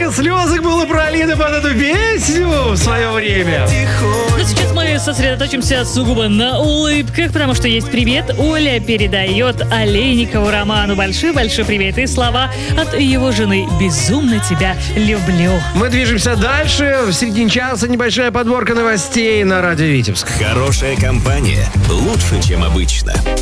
сколько слезок было пролито под эту песню в свое время. Но сейчас мы сосредоточимся сугубо на улыбках, потому что есть привет. Оля передает Олейникову Роману большой-большой привет и слова от его жены. Безумно тебя люблю. Мы движемся дальше. В середине часа небольшая подборка новостей на радио Витебск. Хорошая компания лучше, чем обычно.